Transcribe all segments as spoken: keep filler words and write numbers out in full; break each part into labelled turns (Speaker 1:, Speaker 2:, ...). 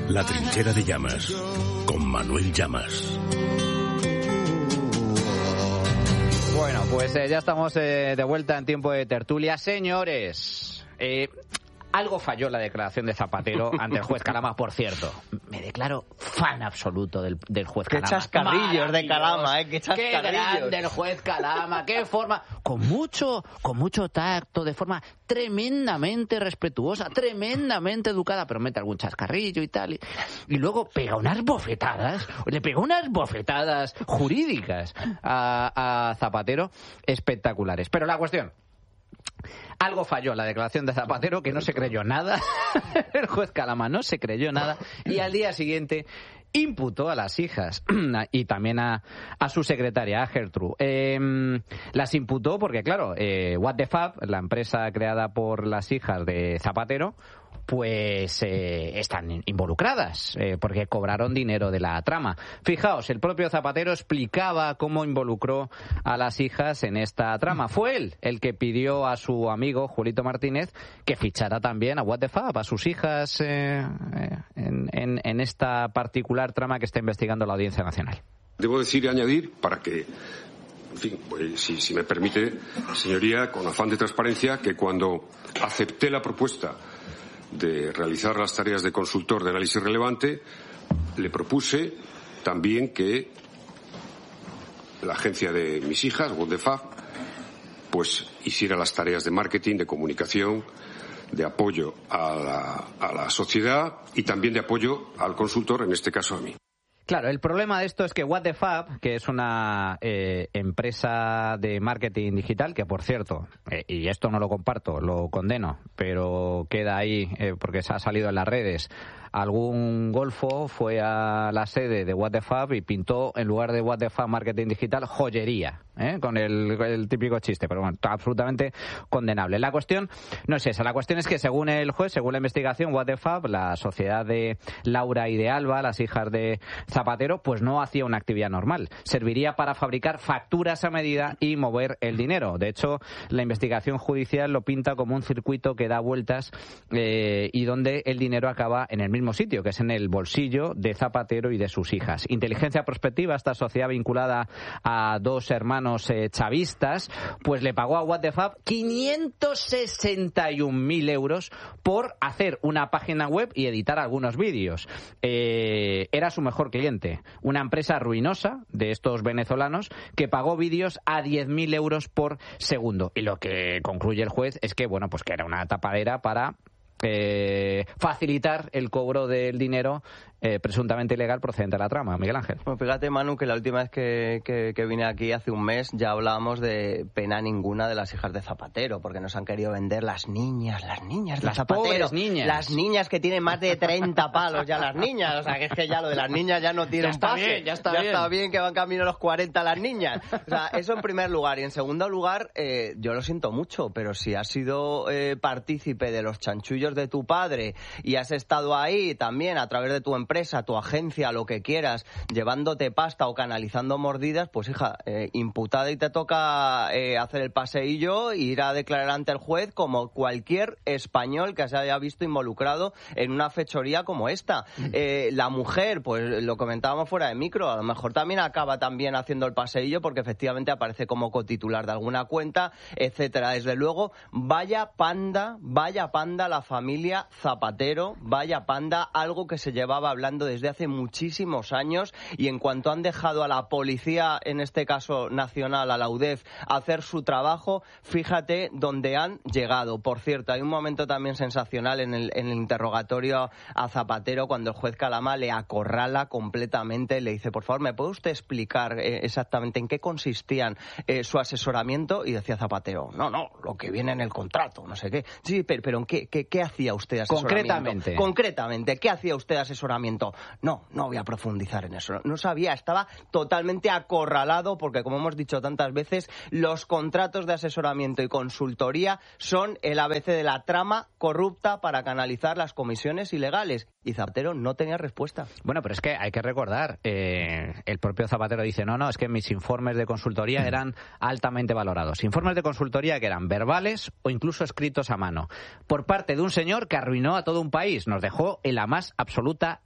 Speaker 1: La trinchera de Llamas, con Manuel Llamas.
Speaker 2: Bueno, pues eh, ya estamos eh, de vuelta en tiempo de tertulia. Señores, eh, algo falló la declaración de Zapatero ante el juez Calama, por cierto. Me declaro fan absoluto del, del juez
Speaker 3: qué
Speaker 2: Calama.
Speaker 3: Qué chascarrillos de Calama, ¿eh? Qué chascarrillos.
Speaker 2: Qué grande el juez Calama, qué forma... Con mucho, con mucho tacto, de forma tremendamente respetuosa, tremendamente educada, pero mete algún chascarrillo y tal. Y, y luego pega unas bofetadas, le pega unas bofetadas jurídicas a, a Zapatero espectaculares. Pero la cuestión... Algo falló en la declaración de Zapatero, que no se creyó nada. El juez Calama no se creyó nada. Y al día siguiente imputó a las hijas y también a, a su secretaria, a Gertrude. Eh, las imputó porque, claro, eh, What the Fab, la empresa creada por las hijas de Zapatero, pues eh, están involucradas, eh, porque cobraron dinero de la trama. Fijaos, el propio Zapatero explicaba cómo involucró a las hijas en esta trama. Fue él el que pidió a su amigo, Julito Martínez, que fichara también a What the Fab, a sus hijas, eh, eh, en, en, en esta particular trama que está investigando la Audiencia Nacional.
Speaker 4: Debo decir y añadir, para que, en fin, pues, si, si me permite, señoría, con afán de transparencia, que cuando acepté la propuesta de realizar las tareas de consultor de análisis relevante, le propuse también que la agencia de mis hijas, What the Fab, pues hiciera las tareas de marketing, de comunicación, de apoyo a la, a la sociedad y también de apoyo al consultor, en este caso a mí.
Speaker 2: Claro, el problema de esto es que What the Fab, que es una eh, empresa de marketing digital, que por cierto, eh, y esto no lo comparto, lo condeno, pero queda ahí eh, porque se ha salido en las redes, algún golfo fue a la sede de What the Fab y pintó, en lugar de What the Fab Marketing Digital, joyería, ¿eh? con el, el típico chiste, pero bueno, absolutamente condenable. La cuestión no es esa, la cuestión es que según el juez, según la investigación, What the Fab, la sociedad de Laura y de Alba, las hijas de Zapatero, pues no hacía una actividad normal. Serviría para fabricar facturas a medida y mover el dinero. De hecho, la investigación judicial lo pinta como un circuito que da vueltas eh, y donde el dinero acaba en el mismo sitio, que es en el bolsillo de Zapatero y de sus hijas. Inteligencia Prospectiva, esta sociedad vinculada a dos hermanos eh, chavistas, pues le pagó a What the Fab quinientos sesenta y un mil euros por hacer una página web y editar algunos vídeos. Eh, era su mejor cliente, una empresa ruinosa de estos venezolanos que pagó vídeos a diez mil euros por segundo. Y lo que concluye el juez es que, bueno, pues que era una tapadera para Eh, facilitar el cobro del dinero eh, presuntamente ilegal procedente de la trama. Miguel Ángel.
Speaker 3: Bueno, fíjate, Manu, que la última vez que, que, que vine aquí hace un mes ya hablábamos de pena ninguna de las hijas de Zapatero, porque nos han querido vender las niñas, las niñas de
Speaker 2: las
Speaker 3: Zapatero.
Speaker 2: Pobres niñas.
Speaker 3: Las niñas que tienen más de treinta palos ya las niñas. O sea, que es que ya lo de las niñas ya no tiene
Speaker 2: ya
Speaker 3: un
Speaker 2: está
Speaker 3: pase.
Speaker 2: Bien, ya está
Speaker 3: ya
Speaker 2: bien.
Speaker 3: está bien que van camino a los cuarenta las niñas. O sea, eso en primer lugar. Y en segundo lugar, eh, yo lo siento mucho, pero si has sido eh, partícipe de los chanchullos de tu padre y has estado ahí también a través de tu empresa, tu agencia, lo que quieras, llevándote pasta o canalizando mordidas, pues hija, eh, imputada y te toca eh, hacer el paseillo e ir a declarar ante el juez como cualquier español que se haya visto involucrado en una fechoría como esta. Eh, la mujer, pues lo comentábamos fuera de micro, a lo mejor también acaba también haciendo el paseillo porque efectivamente aparece como cotitular de alguna cuenta, etcétera. Desde luego, vaya panda, vaya panda la familia Zapatero, vaya panda, algo que se llevaba hablando desde hace muchísimos años, y en cuanto han dejado a la policía, en este caso nacional, a la U D E F, hacer su trabajo, fíjate dónde han llegado. Por cierto, hay un momento también sensacional en el, en el interrogatorio a Zapatero cuando el juez Calama le acorrala completamente, le dice, por favor, ¿me puede usted explicar eh, exactamente en qué consistían eh, su asesoramiento? Y decía Zapatero, no, no, lo que viene en el contrato, no sé qué. Sí, pero, pero ¿en qué, qué, qué hacía usted asesoramiento?
Speaker 2: Concretamente.
Speaker 3: Concretamente, ¿qué hacía usted asesoramiento? No, no voy a profundizar en eso. No sabía, estaba totalmente acorralado porque, como hemos dicho tantas veces, los contratos de asesoramiento y consultoría son el A B C de la trama corrupta para canalizar las comisiones ilegales. Y Zapatero no tenía respuesta.
Speaker 2: Bueno, pero es que hay que recordar, eh, el propio Zapatero dice, no, no, es que mis informes de consultoría eran altamente valorados. Informes de consultoría que eran verbales o incluso escritos a mano, por parte de un señor que arruinó a todo un país, nos dejó en la más absoluta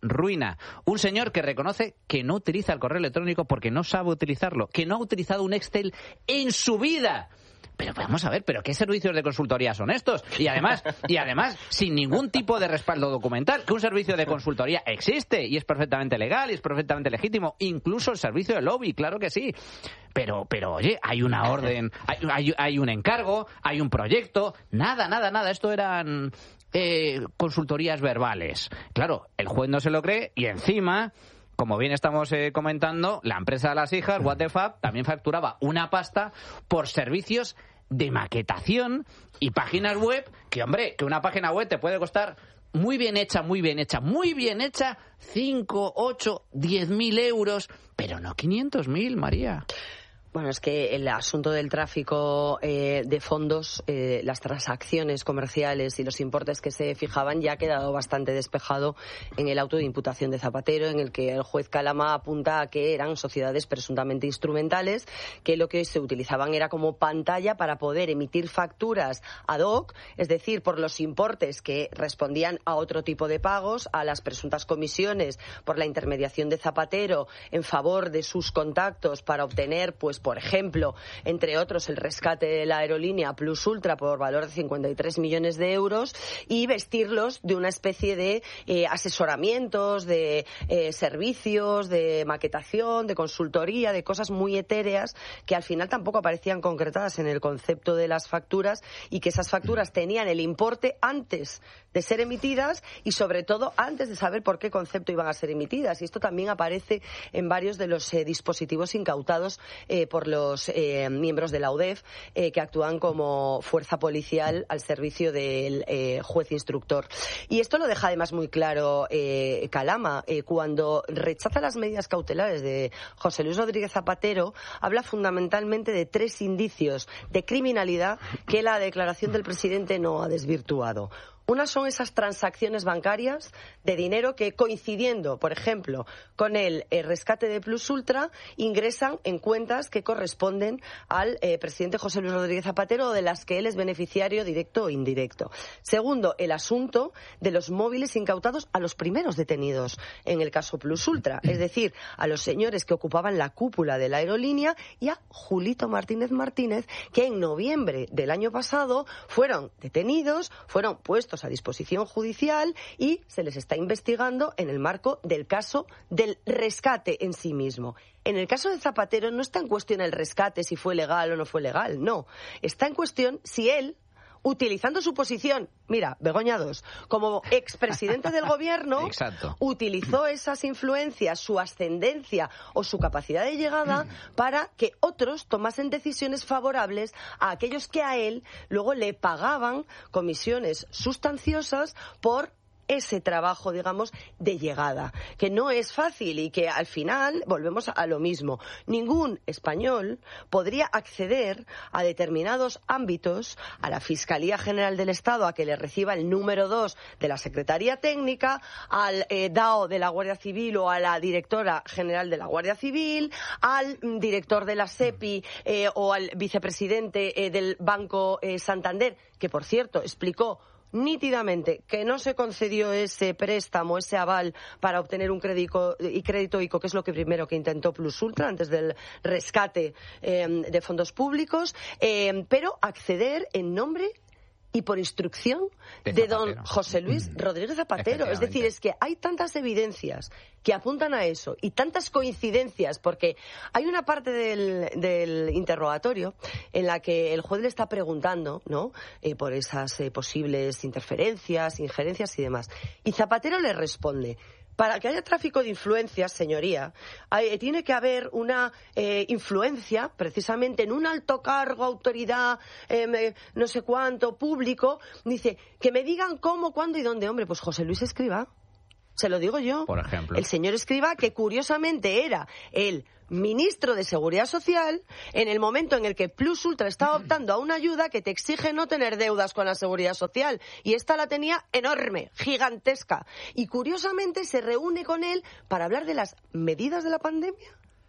Speaker 2: ruina. Un señor que reconoce que no utiliza el correo electrónico porque no sabe utilizarlo, que no ha utilizado un Excel en su vida. Pero vamos a ver, ¿pero qué servicios de consultoría son estos? Y además, y además sin ningún tipo de respaldo documental, que un servicio de consultoría existe y es perfectamente legal y es perfectamente legítimo, incluso el servicio de lobby, claro que sí. Pero, pero oye, hay una orden, hay, hay, hay un encargo, hay un proyecto, nada, nada, nada. Esto eran eh, consultorías verbales. Claro, el juez no se lo cree y encima, como bien estamos eh, comentando, la empresa de las hijas, What the Fab, también facturaba una pasta por servicios de maquetación y páginas web, que hombre, que una página web te puede costar muy bien hecha, muy bien hecha, muy bien hecha, cinco, ocho, diez mil euros, pero no quinientos mil, María.
Speaker 5: Bueno, es que el asunto del tráfico eh, de fondos, eh, las transacciones comerciales y los importes que se fijaban ya ha quedado bastante despejado en el auto de imputación de Zapatero, en el que el juez Calama apunta a que eran sociedades presuntamente instrumentales, que lo que se utilizaban era como pantalla para poder emitir facturas ad hoc, es decir, por los importes que respondían a otro tipo de pagos, a las presuntas comisiones por la intermediación de Zapatero en favor de sus contactos para obtener, pues, por ejemplo, entre otros, el rescate de la aerolínea Plus Ultra por valor de cincuenta y tres millones de euros y vestirlos de una especie de eh, asesoramientos, de eh, servicios, de maquetación, de consultoría, de cosas muy etéreas que al final tampoco aparecían concretadas en el concepto de las facturas y que esas facturas tenían el importe antes de ser emitidas y, sobre todo, antes de saber por qué concepto iban a ser emitidas. Y esto también aparece en varios de los eh, dispositivos incautados eh, por los eh, miembros de la U D E F eh, que actúan como fuerza policial al servicio del eh, juez instructor. Y esto lo deja además muy claro eh, Calama eh, cuando rechaza las medidas cautelares de José Luis Rodríguez Zapatero. Habla fundamentalmente de tres indicios de criminalidad que la declaración del presidente no ha desvirtuado. Una son esas transacciones bancarias de dinero que, coincidiendo, por ejemplo, con el eh, rescate de Plus Ultra, ingresan en cuentas que corresponden al eh, presidente José Luis Rodríguez Zapatero, de las que él es beneficiario directo o indirecto. Segundo, el asunto de los móviles incautados a los primeros detenidos en el caso Plus Ultra, es decir, a los señores que ocupaban la cúpula de la aerolínea y a Julito Martínez Martínez, que en noviembre del año pasado fueron detenidos, fueron puestos a disposición judicial y se les está investigando en el marco del caso del rescate en sí mismo. En el caso de Zapatero no está en cuestión el rescate, si fue legal o no fue legal, no. Está en cuestión si él, utilizando su posición, mira, Begoña dos, como expresidente del gobierno,
Speaker 2: Exacto.
Speaker 5: utilizó esas influencias, su ascendencia o su capacidad de llegada para que otros tomasen decisiones favorables a aquellos que a él luego le pagaban comisiones sustanciosas por ese trabajo, digamos, de llegada, que no es fácil y que al final volvemos a lo mismo. Ningún español podría acceder a determinados ámbitos, a la Fiscalía General del Estado, a que le reciba el número dos de la Secretaría Técnica, al eh, D A O de la Guardia Civil o a la Directora General de la Guardia Civil, al mm, director de la SEPI eh, o al vicepresidente eh, del Banco eh, Santander, que, por cierto, explicó nítidamente que no se concedió ese préstamo, ese aval para obtener un crédito y crédito ICO, que es lo que primero que intentó Plus Ultra antes del rescate eh, de fondos públicos, eh, pero acceder en nombre y por instrucción de, de don José Luis Rodríguez Zapatero. Es decir, es que hay tantas evidencias que apuntan a eso y tantas coincidencias, porque hay una parte del, del interrogatorio en la que el juez le está preguntando, ¿no?, eh, por esas eh, posibles interferencias, injerencias y demás. Y Zapatero le responde: para que haya tráfico de influencias, señoría, hay, tiene que haber una eh, influencia, precisamente en un alto cargo, autoridad, eh, no sé cuánto, público. Dice, que me digan cómo, cuándo y dónde. Hombre, pues José Luis Escrivá, se lo digo yo.
Speaker 2: Por ejemplo.
Speaker 5: El señor Escrivá, que curiosamente era el ministro de Seguridad Social en el momento en el que Plus Ultra estaba optando a una ayuda que te exige no tener deudas con la Seguridad Social, y esta la tenía enorme, gigantesca, y curiosamente se reúne con él para hablar de las medidas de la pandemia.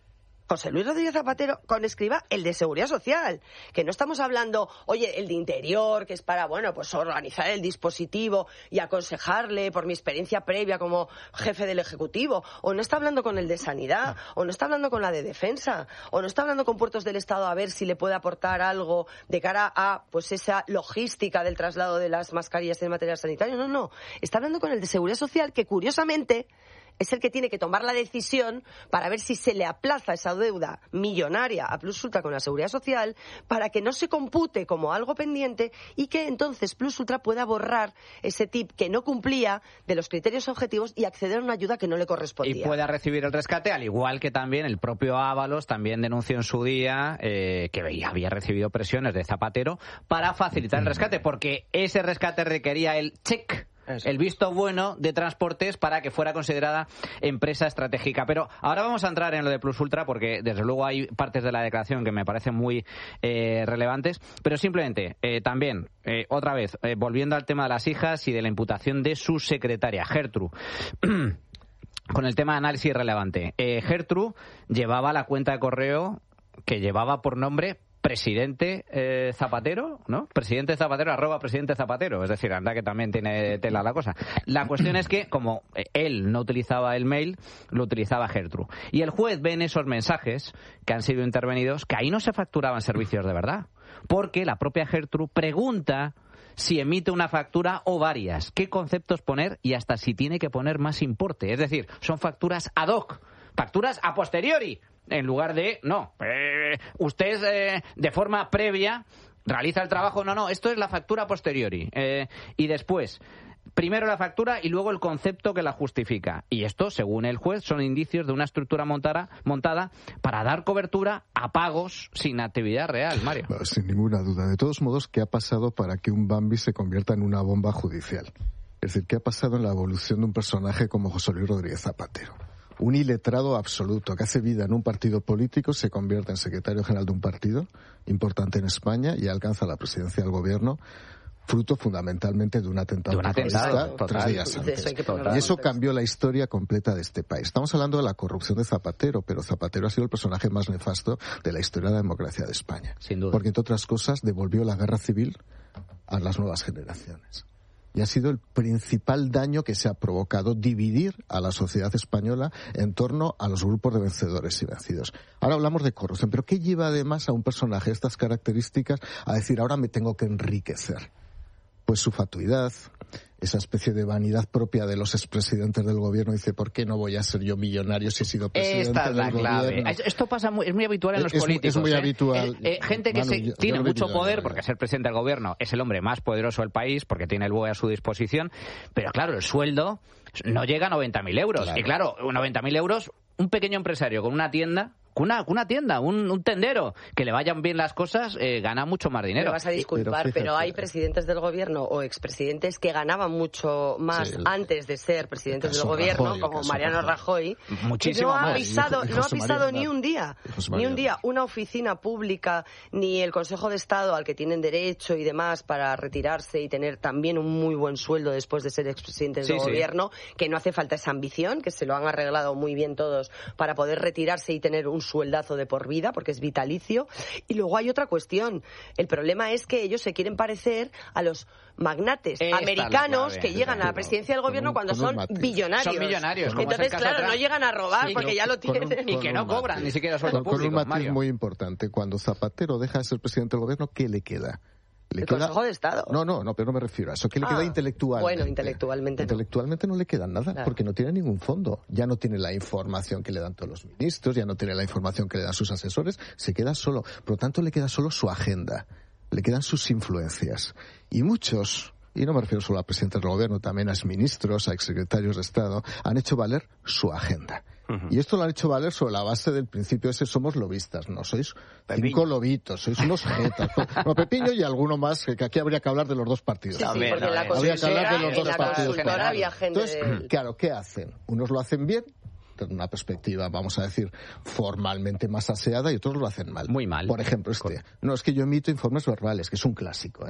Speaker 5: José Luis Rodríguez Zapatero con Escrivá, el de Seguridad Social, que no estamos hablando, oye, el de Interior, que es para, bueno, pues organizar el dispositivo y aconsejarle por mi experiencia previa como jefe del Ejecutivo, o no está hablando con el de Sanidad, o no está hablando con la de Defensa, o no está hablando con Puertos del Estado a ver si le puede aportar algo de cara a, pues, esa logística del traslado de las mascarillas y el material sanitario. No, no, está hablando con el de Seguridad Social, que curiosamente es el que tiene que tomar la decisión para ver si se le aplaza esa deuda millonaria a Plus Ultra con la Seguridad Social para que no se compute como algo pendiente y que entonces Plus Ultra pueda borrar ese tip que no cumplía de los criterios objetivos y acceder a una ayuda que no le correspondía.
Speaker 2: Y pueda recibir el rescate, al igual que también el propio Ábalos también denunció en su día eh, que había recibido presiones de Zapatero para facilitar el rescate, porque ese rescate requería el check, Eso. el visto bueno de Transportes para que fuera considerada empresa estratégica. Pero ahora vamos a entrar en lo de Plus Ultra porque desde luego hay partes de la declaración que me parecen muy eh, relevantes, pero simplemente eh, también, eh, otra vez, eh, volviendo al tema de las hijas y de la imputación de su secretaria, Gertrude. Con el tema de análisis relevante. Eh, Gertrude llevaba la cuenta de correo que llevaba por nombre Presidente eh, Zapatero, ¿no? Presidente Zapatero, arroba Presidente Zapatero. Es decir, anda que también tiene tela la cosa. La cuestión es que, como él no utilizaba el mail, lo utilizaba Gertrude. Y el juez ve en esos mensajes que han sido intervenidos que ahí no se facturaban servicios de verdad. Porque la propia Gertrude pregunta si emite una factura o varias, qué conceptos poner y hasta si tiene que poner más importe. Es decir, son facturas ad hoc, facturas a posteriori. En lugar de, no, eh, usted eh, de forma previa realiza el trabajo. No, no, esto es la factura posteriori. Eh, y después, primero la factura y luego el concepto que la justifica. Y esto, según el juez, son indicios de una estructura montada, montada para dar cobertura a pagos sin actividad real, Mario.
Speaker 6: No, sin ninguna duda. De todos modos, ¿qué ha pasado para que un Bambi se convierta en una bomba judicial? Es decir, ¿qué ha pasado en la evolución de un personaje como José Luis Rodríguez Zapatero? Un iletrado absoluto que hace vida en un partido político, se convierte en secretario general de un partido importante en España y alcanza la presidencia del gobierno, fruto fundamentalmente de un atentado,
Speaker 2: de un atentado
Speaker 6: terrorista tres días antes. Eso y eso cambió la historia completa de este país. Estamos hablando de la corrupción de Zapatero, pero Zapatero ha sido el personaje más nefasto de la historia de la democracia de España.
Speaker 2: Sin duda.
Speaker 6: Porque, entre otras cosas, devolvió la guerra civil a las nuevas generaciones. Y ha sido el principal daño que se ha provocado, dividir a la sociedad española en torno a los grupos de vencedores y vencidos. Ahora hablamos de corrupción, pero ¿qué lleva además a un personaje de estas características a decir ahora me tengo que enriquecer? Pues su fatuidad, esa especie de vanidad propia de los expresidentes del gobierno. Dice, ¿por qué no voy a ser yo millonario si he sido presidente
Speaker 2: Esta es la
Speaker 6: del
Speaker 2: clave.
Speaker 6: gobierno?
Speaker 2: Esto pasa muy, es muy habitual en los
Speaker 6: es,
Speaker 2: políticos.
Speaker 6: Es muy
Speaker 2: ¿eh?
Speaker 6: habitual.
Speaker 2: Eh, eh, gente que
Speaker 6: Manu,
Speaker 2: se,
Speaker 6: yo,
Speaker 2: tiene
Speaker 6: yo
Speaker 2: mucho
Speaker 6: vivido,
Speaker 2: poder,
Speaker 6: yo,
Speaker 2: porque ser presidente del gobierno es el hombre más poderoso del país, porque tiene el B O E a su disposición, pero claro, el sueldo no llega a noventa mil euros. Claro. Y claro, noventa mil euros, un pequeño empresario con una tienda... Una, una tienda, un, un tendero, que le vayan bien las cosas, eh, gana mucho más dinero.
Speaker 5: Me vas a disculpar, pero, pero hay presidentes del gobierno o expresidentes que ganaban mucho más sí, el, antes de ser presidentes del gobierno, Rajoy, como Mariano Rajoy,
Speaker 2: Muchísimo
Speaker 5: que no
Speaker 2: más.
Speaker 5: ha pisado, no ha pisado ni un día, ni un día una oficina pública, ni el Consejo de Estado al que tienen derecho y demás para retirarse y tener también un muy buen sueldo después de ser expresidentes sí, del sí. gobierno, que no hace falta esa ambición, que se lo han arreglado muy bien todos para poder retirarse y tener un sueldazo de por vida, porque es vitalicio. Y luego hay otra cuestión. El problema es que ellos se quieren parecer a los magnates Esta americanos que llegan a la presidencia del gobierno un, cuando son billonarios.
Speaker 2: Son millonarios.
Speaker 5: Entonces, claro, no llegan a robar porque ya lo tienen.
Speaker 2: Un, y que no cobran matiz. Ni siquiera sueldo
Speaker 6: con,
Speaker 2: público.
Speaker 6: Con un matiz
Speaker 2: Mario.
Speaker 6: muy importante. Cuando Zapatero deja de ser presidente del gobierno, ¿qué le queda?
Speaker 5: ¿El queda... Consejo de Estado?
Speaker 6: No, no, no, pero no me refiero a eso. ¿Qué le ah, queda intelectualmente?
Speaker 5: Bueno, intelectualmente no.
Speaker 6: Intelectualmente no le queda nada, claro. Porque no tiene ningún fondo. Ya no tiene la información que le dan todos los ministros, ya no tiene la información que le dan sus asesores, se queda solo. Por lo tanto, le queda solo su agenda, le quedan sus influencias. Y muchos, y no me refiero solo a presidentes del gobierno, también a exministros, a exsecretarios de Estado, han hecho valer su agenda. Y esto lo han hecho valer sobre la base del principio ese, somos lobistas, no sois Pepiño. Cinco lobitos, sois unos jetas. No, Pepiño y alguno más, que aquí habría que hablar de los dos partidos.
Speaker 5: Sí, sí, porque en la
Speaker 6: habría que hablar de los dos
Speaker 5: la
Speaker 6: partidos.
Speaker 5: Había gente
Speaker 6: Entonces,
Speaker 5: del...
Speaker 6: claro, ¿qué hacen? Unos lo hacen bien, desde una perspectiva, vamos a decir, formalmente más aseada, y otros lo hacen mal.
Speaker 2: Muy mal.
Speaker 6: Por ejemplo, este. No, es que yo emito informes verbales, que es un clásico, ¿eh?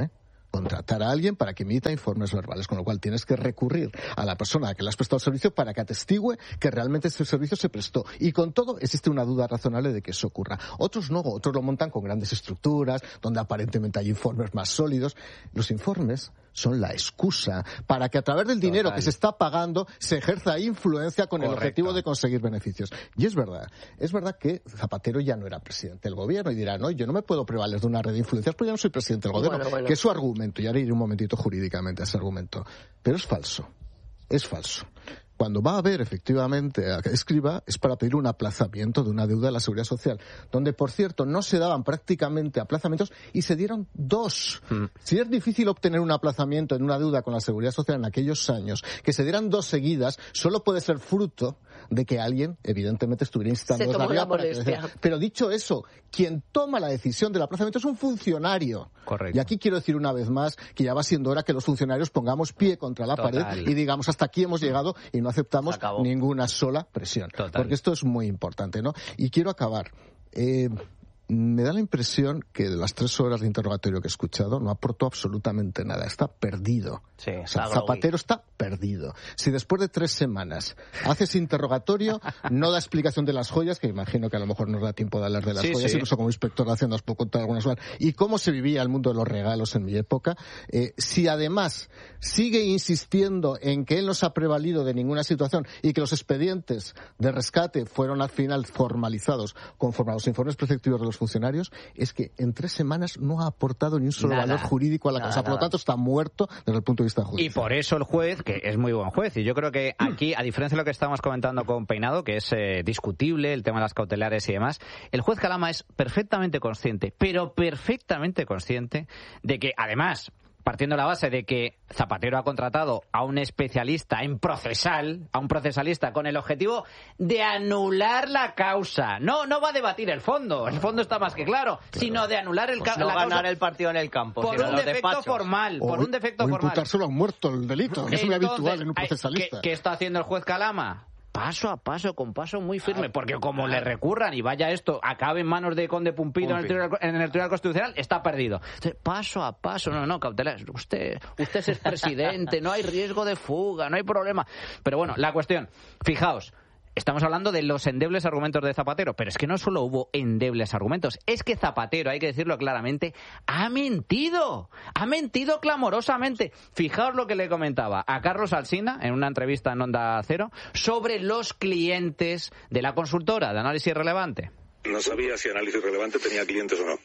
Speaker 6: contratar a alguien para que emita informes verbales, con lo cual tienes que recurrir a la persona a que le has prestado el servicio para que atestigue que realmente ese servicio se prestó. Y con todo existe una duda razonable de que eso ocurra. Otros no, otros lo montan con grandes estructuras, donde aparentemente hay informes más sólidos. Los informes son la excusa para que a través del dinero Total. que se está pagando se ejerza influencia con Correcto. el objetivo de conseguir beneficios. Y es verdad, es verdad que Zapatero ya no era presidente del gobierno y dirá, no, yo no me puedo prevaler de una red de influencias porque yo no soy presidente del gobierno, bueno, bueno. que es su argumento, y ahora iré un momentito jurídicamente a ese argumento. Pero es falso, es falso. Cuando va a haber efectivamente a Escrivá es para pedir un aplazamiento de una deuda de la Seguridad Social, donde, por cierto, no se daban prácticamente aplazamientos y se dieron dos. Mm. Si es difícil obtener un aplazamiento en una deuda con la Seguridad Social en aquellos años, que se dieran dos seguidas, solo puede ser fruto de que alguien, evidentemente, estuviera instando desde arriba para que... Pero dicho eso, quien toma la decisión del aplazamiento es un funcionario.
Speaker 2: Correcto.
Speaker 6: Y aquí quiero decir una vez más que ya va siendo hora que los funcionarios pongamos pie contra la Total. pared y digamos hasta aquí hemos llegado y no aceptamos ninguna sola presión.
Speaker 2: Total.
Speaker 6: Porque esto es muy importante, ¿no? Y quiero acabar. Eh, me da la impresión que de las tres horas de interrogatorio que he escuchado no aportó absolutamente nada. Está perdido.
Speaker 3: Sí,
Speaker 6: o sea, Zapatero está perdido. Si después de tres semanas haces interrogatorio, no da explicación de las joyas, que imagino que a lo mejor no da tiempo de hablar de las sí, joyas, sí. incluso como inspector de Hacienda os puedo contar algunas cosas, y cómo se vivía el mundo de los regalos en mi época. Eh, si además sigue insistiendo en que él no se ha prevalido de ninguna situación y que los expedientes de rescate fueron al final formalizados conforme a los informes preceptivos de los funcionarios, es que en tres semanas no ha aportado ni un solo nada, valor jurídico a la nada, causa. Por lo tanto, está muerto desde el punto de vista judicial.
Speaker 2: Y por eso el juez, que es muy buen juez, y yo creo que aquí, a diferencia de lo que estábamos comentando con Peinado, que es eh, discutible el tema de las cautelares y demás, el juez Calama es perfectamente consciente, pero perfectamente consciente de que, además, partiendo de la base de que Zapatero ha contratado a un especialista en procesal, a un procesalista, con el objetivo de anular la causa. No, no va a debatir el fondo, el fondo está más que claro, claro. sino de anular el
Speaker 3: pues
Speaker 2: ca-
Speaker 3: no
Speaker 2: la
Speaker 3: ganar
Speaker 2: causa
Speaker 3: el partido en el campo,
Speaker 2: por un defecto despachos. formal,
Speaker 6: o,
Speaker 2: por un defecto
Speaker 6: o
Speaker 2: formal.
Speaker 6: imputárselo a un muerto el delito, que es muy habitual en un procesalista.
Speaker 2: ¿qué, ¿Qué está haciendo el juez Calama? Paso a paso, con paso muy firme, porque como le recurran y vaya esto, acabe en manos de Conde Pumpido en el, tribunal, en el Tribunal Constitucional, está perdido. Entonces, paso a paso, no, no, cautelar, usted, usted es presidente, no hay riesgo de fuga, no hay problema. Pero bueno, la cuestión, fijaos, estamos hablando de los endebles argumentos de Zapatero, pero es que no solo hubo endebles argumentos, es que Zapatero, hay que decirlo claramente, ha mentido, ha mentido clamorosamente. Fijaos lo que le comentaba a Carlos Alsina en una entrevista en Onda Cero sobre los clientes de la consultora de análisis relevante.
Speaker 7: No sabía si Análisis Relevante tenía clientes o no.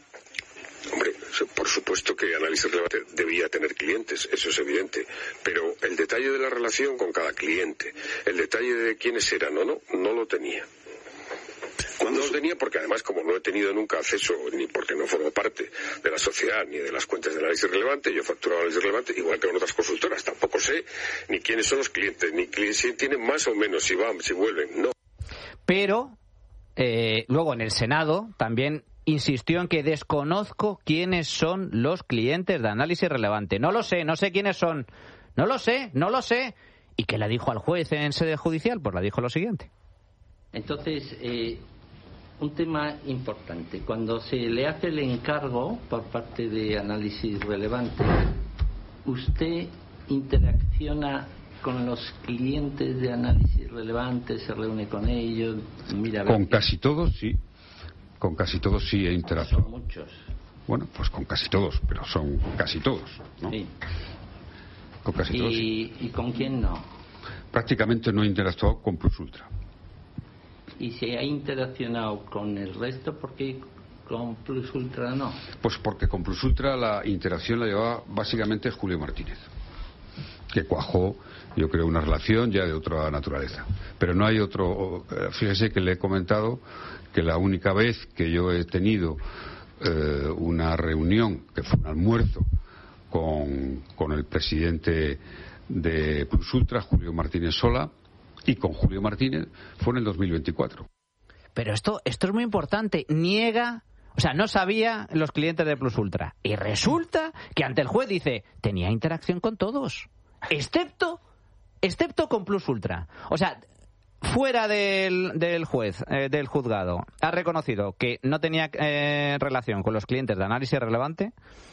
Speaker 7: Hombre, por supuesto que Análisis Relevante debía tener clientes, eso es evidente, pero el detalle de la relación con cada cliente, el detalle de quiénes eran o no, no lo tenía. No lo tenía porque además, como no he tenido nunca acceso, ni porque no formo parte de la sociedad ni de las cuentas de Análisis Relevante, yo facturo Análisis Relevante igual que con otras consultoras, tampoco sé ni quiénes son los clientes, ni si tienen más o menos, si van, si vuelven, no.
Speaker 2: Pero eh, luego en el Senado también insistió en que desconozco quiénes son los clientes de Análisis Relevante. No lo sé, no sé quiénes son. No lo sé, no lo sé. ¿Y qué le dijo al juez en sede judicial? Pues le dijo lo siguiente.
Speaker 8: Entonces, eh, un tema importante. Cuando se le hace el encargo por parte de Análisis Relevante, ¿usted interacciona con los clientes de Análisis Relevante? ¿Se reúne con ellos? Mira,
Speaker 4: con casi todos, sí. Con casi todos sí he interactuado.
Speaker 8: Son muchos.
Speaker 4: Bueno, pues con casi todos, pero son casi todos, ¿no?
Speaker 8: Sí.
Speaker 4: Con casi
Speaker 8: ¿Y,
Speaker 4: todos. Sí.
Speaker 8: ¿Y con quién no?
Speaker 4: Prácticamente no he interactuado con Plus Ultra.
Speaker 8: ¿Y se ha interaccionado con el resto? ¿Por qué con Plus Ultra no?
Speaker 4: Pues porque con Plus Ultra la interacción la llevaba básicamente Julio Martínez, que cuajó, yo creo, una relación ya de otra naturaleza. Pero no hay otro. Fíjese que le he comentado que la única vez que yo he tenido eh, una reunión, que fue un almuerzo con, con el presidente de Plus Ultra, Julio Martínez Sola, y con Julio Martínez, fue en el dos mil veinticuatro.
Speaker 2: Pero esto, esto es muy importante. Niega, o sea, no sabía los clientes de Plus Ultra. Y resulta que ante el juez dice, tenía interacción con todos, excepto, excepto con Plus Ultra. O sea, fuera del, del juez, eh, del juzgado, ha reconocido que no tenía eh, relación con los clientes de Análisis Relevante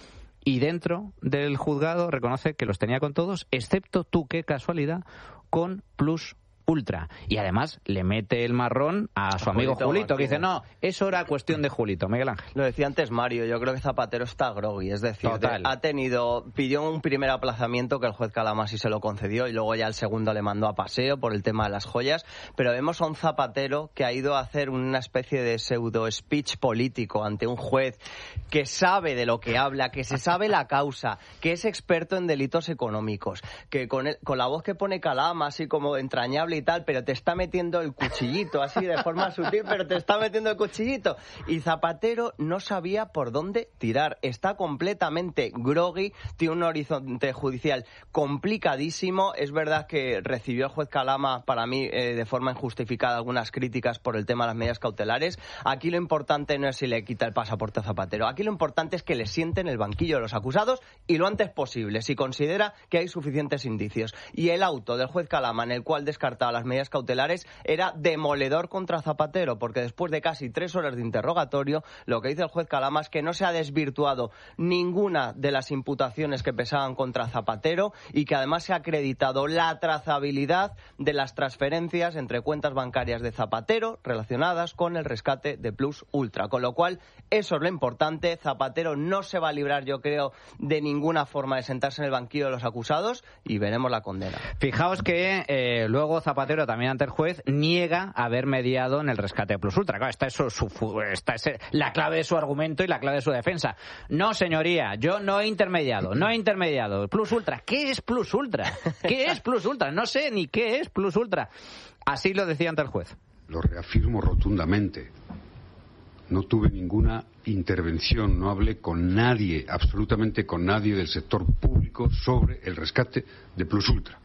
Speaker 2: y dentro del juzgado reconoce que los tenía con todos, excepto, tú qué casualidad, con Plus Ultra. Y además le mete el marrón a su amigo
Speaker 3: Julito,
Speaker 2: Julito, que dice,
Speaker 3: Martínez.
Speaker 2: no, eso era cuestión de Julito. Miguel Ángel.
Speaker 3: Lo decía antes Mario, yo creo que Zapatero está groggy, es decir,
Speaker 2: Total.
Speaker 3: de- ha tenido, pidió un primer aplazamiento que el juez Calamasi se lo concedió y luego ya el segundo le mandó a paseo por el tema de las joyas, pero vemos a un Zapatero que ha ido a hacer una especie de pseudo speech político ante un juez que sabe de lo que habla, que se sabe la causa, que es experto en delitos económicos, que con, el- con la voz que pone Calama, así como entrañable y tal, pero te está metiendo el cuchillito, así de forma sutil, pero te está metiendo el cuchillito. Y Zapatero no sabía por dónde tirar. Está completamente groggy, tiene un horizonte judicial complicadísimo. Es verdad que recibió el juez Calama, para mí, eh, de forma injustificada, algunas críticas por el tema de las medidas cautelares. Aquí lo importante no es si le quita el pasaporte a Zapatero. Aquí lo importante es que le siente en el banquillo de los acusados y lo antes posible, si considera que hay suficientes indicios. Y el auto del juez Calama, en el cual descartaba las medidas cautelares, era demoledor contra Zapatero, porque después de casi tres horas de interrogatorio, lo que dice el juez Calama es que no se ha desvirtuado ninguna de las imputaciones que pesaban contra Zapatero y que además se ha acreditado la trazabilidad de las transferencias entre cuentas bancarias de Zapatero relacionadas con el rescate de Plus Ultra. Con lo cual, eso es lo importante. Zapatero no se va a librar, yo creo, de ninguna forma de sentarse en el banquillo de los acusados y veremos la condena.
Speaker 2: Fijaos que eh, luego Zapatero, también ante el juez, niega haber mediado en el rescate de Plus Ultra. Claro, esta es, su, su- esta es la clave de su argumento y la clave de su defensa. No, señoría, yo no he intermediado, no he intermediado. Plus Ultra, ¿qué es Plus Ultra? ¿Qué es Plus Ultra? No sé ni qué es Plus Ultra. Así lo decía ante el juez.
Speaker 4: Lo reafirmo rotundamente. No tuve ninguna intervención, no hablé con nadie, absolutamente con nadie del sector público sobre el rescate de Plus Ultra.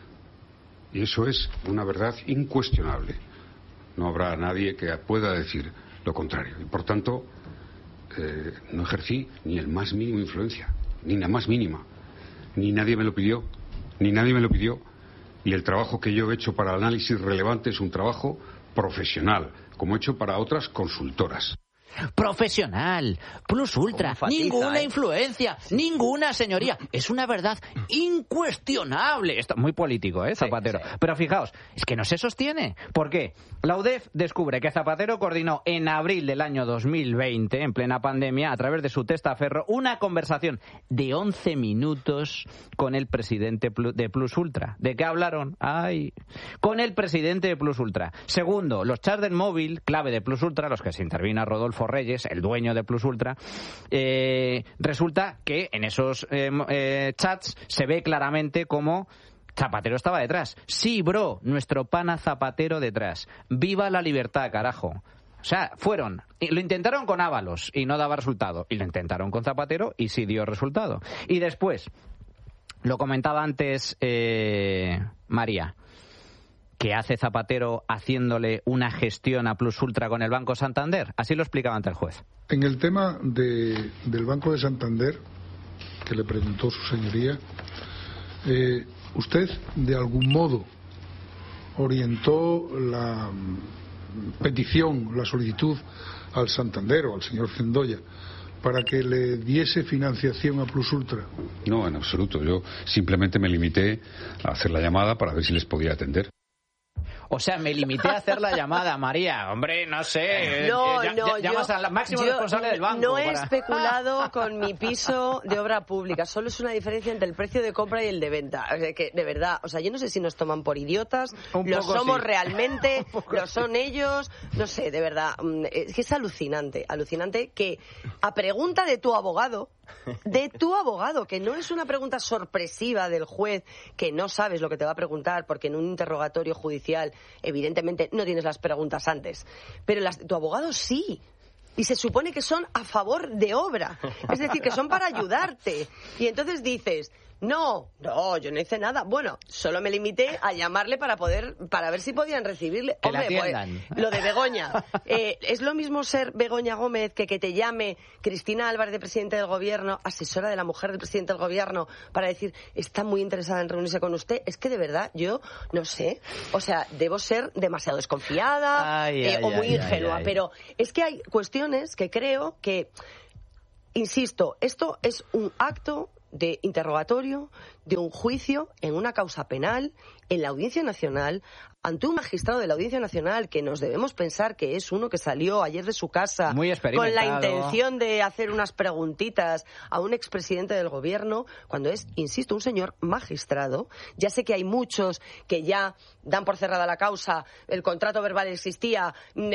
Speaker 4: Y eso es una verdad incuestionable. No habrá nadie que pueda decir lo contrario. Y por tanto, eh, no ejercí ni el más mínimo influencia, ni la más mínima. Ni nadie me lo pidió, ni nadie me lo pidió. Y el trabajo que yo he hecho para el análisis relevante es un trabajo profesional, como he hecho para otras consultoras.
Speaker 2: Profesional, Plus Ultra,
Speaker 3: Enfatiza,
Speaker 2: ninguna
Speaker 3: ¿eh?
Speaker 2: influencia, ninguna señoría. Es una verdad incuestionable. Esto muy político, ¿eh, Zapatero?
Speaker 3: Sí, sí.
Speaker 2: Pero fijaos, es que no se sostiene. ¿Por qué? La U D E F descubre que Zapatero coordinó en abril del año dos mil veinte, en plena pandemia, a través de su testaferro, una conversación de once minutos con el presidente Plu- de Plus Ultra. ¿De qué hablaron? Ay, con el presidente de Plus Ultra. Segundo, los chats del móvil, clave de Plus Ultra, los que se intervino Rodolfo Reyes, el dueño de Plus Ultra, eh, resulta que en esos eh, eh, chats se ve claramente cómo Zapatero estaba detrás. Sí, bro, nuestro pana Zapatero detrás. ¡Viva la libertad, carajo! O sea, fueron, y lo intentaron con Ábalos y no daba resultado, y lo intentaron con Zapatero y sí dio resultado. Y después, lo comentaba antes eh, María, que hace Zapatero haciéndole una gestión a Plus Ultra con el Banco Santander. Así lo explicaba ante el juez.
Speaker 9: En el tema de, del Banco de Santander, que le preguntó su señoría, eh, ¿usted de algún modo orientó la petición, la solicitud al Santander o al señor Cendoya para que le diese financiación a Plus Ultra?
Speaker 4: No, en absoluto. Yo simplemente me limité a hacer la llamada para ver si les podía atender.
Speaker 2: O sea, me limité a hacer la llamada, María. Hombre, no sé.
Speaker 5: No,
Speaker 2: eh,
Speaker 5: no,
Speaker 2: ya- llamas
Speaker 5: yo,
Speaker 2: al máximo
Speaker 5: yo
Speaker 2: responsable del banco.
Speaker 5: no he
Speaker 2: para-
Speaker 5: especulado con mi piso de obra pública. Solo es una diferencia entre el precio de compra y el de venta. O sea, que de verdad, o sea, yo no sé si nos toman por idiotas,
Speaker 2: Un
Speaker 5: lo
Speaker 2: poco
Speaker 5: somos
Speaker 2: sí.
Speaker 5: realmente,
Speaker 2: Un poco
Speaker 5: lo
Speaker 2: sí.
Speaker 5: son ellos, no sé, de verdad. mm, Es que es alucinante, alucinante que a pregunta de tu abogado, de tu abogado, que no es una pregunta sorpresiva del juez, que no sabes lo que te va a preguntar, porque en un interrogatorio judicial, evidentemente, no tienes las preguntas antes, pero las de tu abogado sí. Y se supone que son a favor de obra, es decir, que son para ayudarte. Y entonces dices, no, no, yo no hice nada. Bueno, solo me limité a llamarle para poder, para ver si podían recibirle.
Speaker 2: Que la
Speaker 5: Hombre, pues,
Speaker 2: atiendan.
Speaker 5: lo de Begoña. Eh, es lo mismo ser Begoña Gómez que que te llame Cristina Álvarez, de presidente del gobierno, asesora de la mujer del presidente del gobierno, para decir, está muy interesada en reunirse con usted. Es que de verdad, yo no sé. O sea, debo ser demasiado desconfiada
Speaker 2: Ay,
Speaker 5: eh,
Speaker 2: ay,
Speaker 5: o muy
Speaker 2: ay,
Speaker 5: ingenua.
Speaker 2: ay, ay.
Speaker 5: Pero es que hay cuestiones que creo que insisto, esto es un acto de interrogatorio, de un juicio en una causa penal, en la Audiencia Nacional, ante un magistrado de la Audiencia Nacional que nos debemos pensar que es uno que salió ayer de su casa con la intención de hacer unas preguntitas a un expresidente del gobierno, cuando es, insisto, un señor magistrado. Ya sé que hay muchos que ya dan por cerrada la causa, el contrato verbal existía,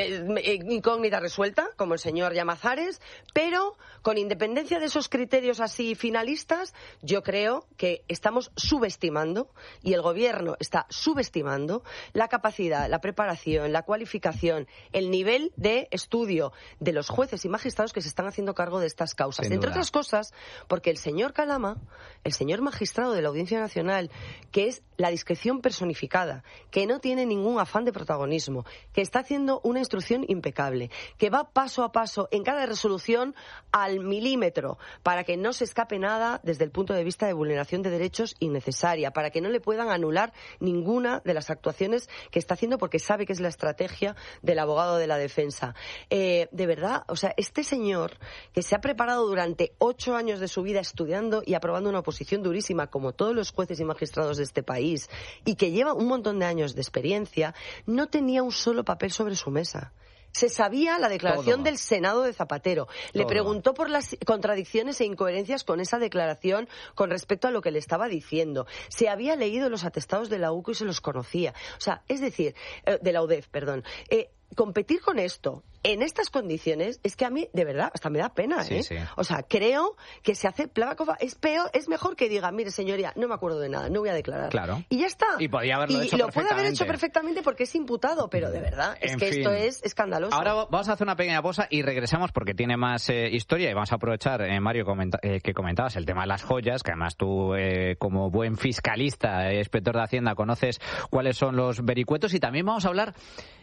Speaker 5: incógnita resuelta, como el señor Llamazares, pero con independencia de esos criterios así finalistas, yo creo que estamos subestimando, y el gobierno está subestimando, la capacidad, la preparación, la cualificación, el nivel de estudio de los jueces y magistrados que se están haciendo cargo de estas causas. Entre otras cosas, porque el señor Calama, el señor magistrado de la Audiencia Nacional, que es la discreción personificada, que no tiene ningún afán de protagonismo, que está haciendo una instrucción impecable, que va paso a paso en cada resolución al milímetro para que no se escape nada desde el punto de vista de vulneración de derechos innecesaria, para que no le puedan anular ninguna de las actuaciones que está haciendo, porque sabe que es la estrategia del abogado de la defensa. Eh, de verdad, o sea, este señor que se ha preparado durante ocho años de su vida estudiando y aprobando una oposición durísima, como todos los jueces y magistrados de este país, y que lleva un montón de años de experiencia, no tenía un solo papel sobre su mesa. Se sabía la declaración Todo. del Senado de Zapatero. Le Todo. preguntó por las contradicciones e incoherencias con esa declaración con respecto a lo que le estaba diciendo. Se había leído los atestados de la U C O y se los conocía. O sea, es decir, eh, de la U D E F, perdón. Eh, competir con esto en estas condiciones es que a mí, de verdad, hasta me da pena, ¿eh? Sí, sí. O sea, creo que se hace Plavakova, es peor, es mejor que diga, mire, señoría, no me acuerdo de nada, no voy a declarar.
Speaker 2: Claro.
Speaker 5: Y ya está.
Speaker 2: Y podía haberlo
Speaker 5: y
Speaker 2: hecho
Speaker 5: lo
Speaker 2: perfectamente.
Speaker 5: puede haber hecho perfectamente porque es imputado, pero de verdad, es
Speaker 2: en
Speaker 5: que
Speaker 2: fin.
Speaker 5: esto es escandaloso.
Speaker 2: Ahora vamos a hacer una pequeña pausa y regresamos porque tiene más eh, historia y vamos a aprovechar, eh, Mario, comenta eh, que comentabas el tema de las joyas, que además tú, eh, como buen fiscalista, eh, inspector de Hacienda, conoces cuáles son los vericuetos, y también vamos a hablar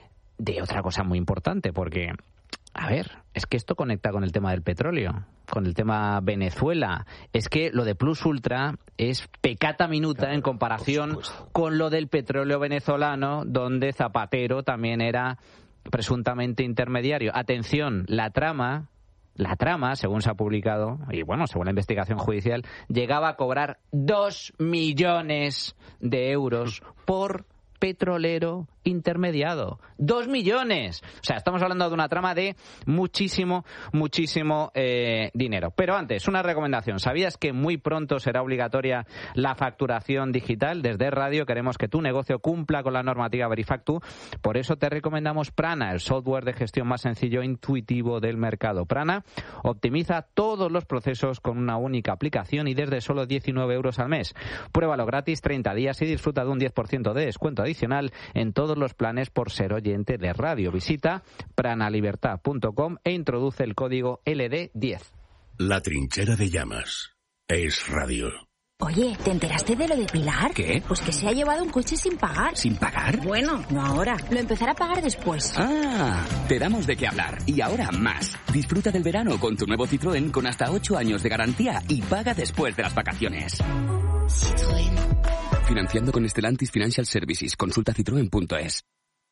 Speaker 2: de otra cosa muy importante, porque, a ver, es que esto conecta con el tema del petróleo, con el tema Venezuela. Es que lo de Plus Ultra es pecata minuta, claro, en comparación con lo del petróleo venezolano, donde Zapatero también era presuntamente intermediario. Atención, la trama... La trama, según se ha publicado, y bueno, según la investigación judicial, llegaba a cobrar dos millones de euros por petrolero intermediado. ¡Dos millones! O sea, estamos hablando de una trama de muchísimo, muchísimo eh, dinero. Pero antes, una recomendación. ¿Sabías que muy pronto será obligatoria la facturación digital? Desde Radio queremos que tu negocio cumpla con la normativa Verifactu. Por eso te recomendamos Prana, el software de gestión más sencillo e intuitivo del mercado. Prana optimiza todos los procesos con una única aplicación y desde solo diecinueve euros al mes. Pruébalo gratis treinta días y disfruta de un diez por ciento de descuento adicional en todos los planes por ser oyente de radio. Visita pranalibertad punto com e introduce el código L D diez.
Speaker 1: La trinchera de llamas es radio.
Speaker 10: Oye, ¿te enteraste de lo de Pilar?
Speaker 11: ¿Qué?
Speaker 10: Pues que se ha llevado un coche sin pagar.
Speaker 11: ¿Sin pagar?
Speaker 10: Bueno, no ahora. Lo empezará a pagar después.
Speaker 11: Ah, te damos de qué hablar. Y ahora más. Disfruta del verano con tu nuevo Citroën con hasta ocho años de garantía y paga después de las vacaciones.
Speaker 10: Citroën.
Speaker 11: Financiando con Stellantis Financial Services. Consulta citroen punto es.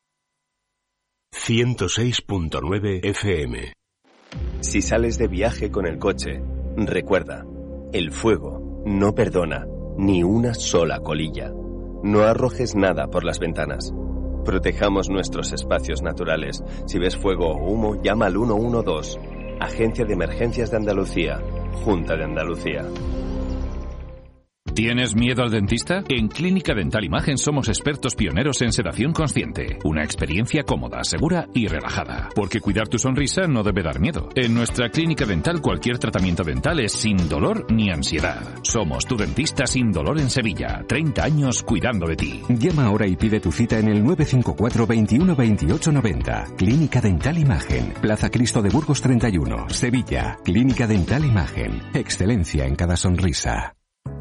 Speaker 1: ciento seis punto nueve F M.
Speaker 12: Si sales de viaje con el coche, recuerda, el fuego no perdona ni una sola colilla. No arrojes nada por las ventanas. Protejamos nuestros espacios naturales. Si ves fuego o humo, llama al uno uno dos. Agencia de Emergencias de Andalucía. Junta de Andalucía.
Speaker 13: ¿Tienes miedo al dentista? En Clínica Dental Imagen somos expertos pioneros en sedación consciente. Una experiencia cómoda, segura y relajada. Porque cuidar tu sonrisa no debe dar miedo. En nuestra clínica dental cualquier tratamiento dental es sin dolor ni ansiedad. Somos tu dentista sin dolor en Sevilla. treinta años cuidando de ti.
Speaker 14: Llama ahora y pide tu cita en el nueve cinco cuatro, veintiuno, veintiocho, noventa. Clínica Dental Imagen. Plaza Cristo de Burgos treinta y uno, Sevilla. Clínica Dental Imagen. Excelencia en cada sonrisa.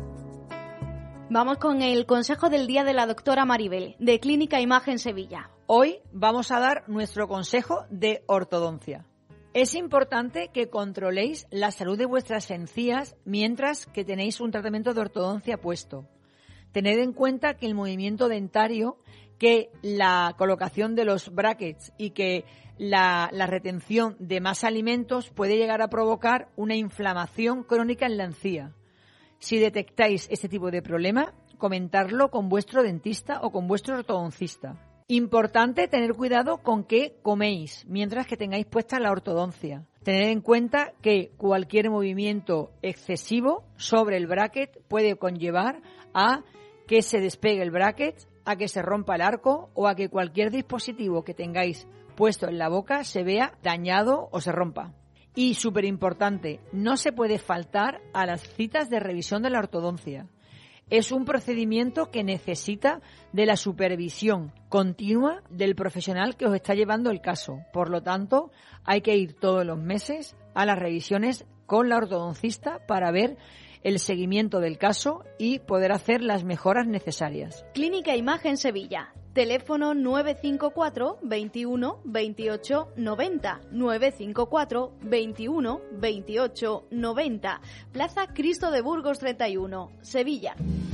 Speaker 15: Vamos con el consejo del día de la doctora Maribel, de Clínica Imagen Sevilla.
Speaker 16: Hoy vamos a dar nuestro consejo de ortodoncia. Es importante que controléis la salud de vuestras encías mientras que tenéis un tratamiento de ortodoncia puesto. Tened en cuenta que el movimiento dentario que la colocación de los brackets y que la, la retención de más alimentos puede llegar a provocar una inflamación crónica en la encía. Si detectáis este tipo de problema, comentarlo con vuestro dentista o con vuestro ortodoncista. Importante tener cuidado con qué coméis mientras que tengáis puesta la ortodoncia. Tener en cuenta que cualquier movimiento excesivo sobre el bracket puede conllevar a que se despegue el bracket, a que se rompa el arco o a que cualquier dispositivo que tengáis puesto en la boca se vea dañado o se rompa. Y súper importante, no se puede faltar a las citas de revisión de la ortodoncia. Es un procedimiento que necesita de la supervisión continua del profesional que os está llevando el caso. Por lo tanto, hay que ir todos los meses a las revisiones con la ortodoncista para ver el seguimiento del caso y poder hacer las mejoras necesarias.
Speaker 15: Clínica Imagen Sevilla. Teléfono nueve cinco cuatro, veintiuno, veintiocho, noventa, nueve cinco cuatro, veintiuno, veintiocho, noventa. Plaza Cristo de Burgos treinta y uno, Sevilla.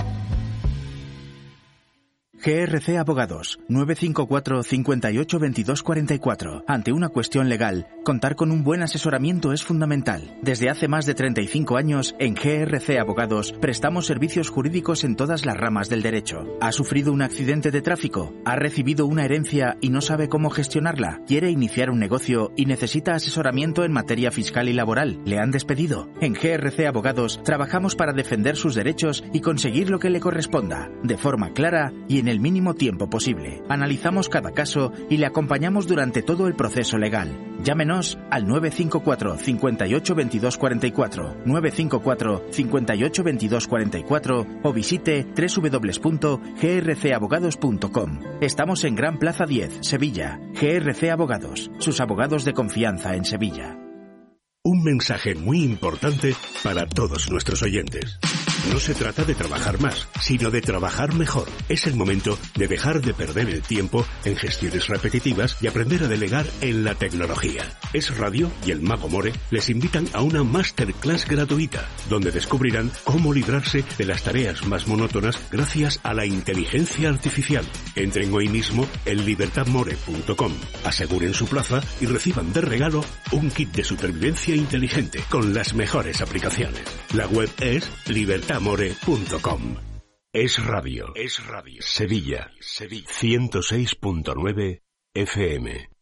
Speaker 17: G R C Abogados, nueve cinco cuatro, cincuenta y ocho, veintidós cuarenta y cuatro. Ante una cuestión legal, contar con un buen asesoramiento es fundamental. Desde hace más de treinta y cinco años, en G R C Abogados, prestamos servicios jurídicos en todas las ramas del derecho. ¿Ha sufrido un accidente de tráfico? ¿Ha recibido una herencia y no sabe cómo gestionarla? ¿Quiere iniciar un negocio y necesita asesoramiento en materia fiscal y laboral? ¿Le han despedido? En G R C Abogados, trabajamos para defender sus derechos y conseguir lo que le corresponda, de forma clara y en el mínimo tiempo posible. Analizamos cada caso y le acompañamos durante todo el proceso legal. Llámenos al nueve cinco cuatro, cincuenta y ocho, veintidós cuarenta y cuatro, nueve cinco cuatro, cincuenta y ocho, veintidós cuarenta y cuatro o visite doble u doble u doble u punto g r c abogados punto com. Estamos en Gran Plaza diez, Sevilla. G R C Abogados, sus abogados de confianza en Sevilla.
Speaker 1: Un mensaje muy importante para todos nuestros oyentes. No se trata de trabajar más, sino de trabajar mejor. Es el momento de dejar de perder el tiempo en gestiones repetitivas y aprender a delegar en la tecnología. Es Radio y el Mago More les invitan a una masterclass gratuita, donde descubrirán cómo librarse de las tareas más monótonas gracias a la inteligencia artificial. Entren hoy mismo en libertad more punto com, aseguren su plaza y reciban de regalo un kit de supervivencia inteligente con las mejores aplicaciones. La web es libertad more punto com. Es Radio. Es Radio. Sevilla. Sevilla. ciento seis punto nueve F M.